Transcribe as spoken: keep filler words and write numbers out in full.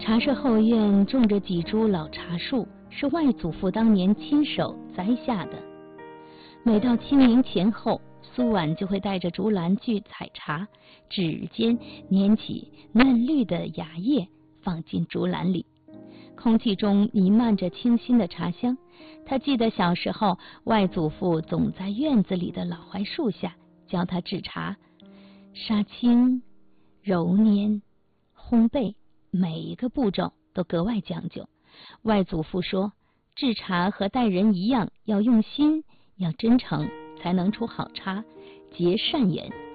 茶社后院种着几株老茶树，是外祖父当年亲手栽下的。每到清明前后，苏婉就会带着竹篮去采茶，指尖捻起嫩绿的芽叶，放进竹篮里，空气中弥漫着清新的茶香。他记得小时候，外祖父总在院子里的老槐树下教他制茶，杀青、揉捻、烘焙，每一个步骤都格外讲究。外祖父说，制茶和待人一样，要用心，要真诚，才能出好茶，结善缘。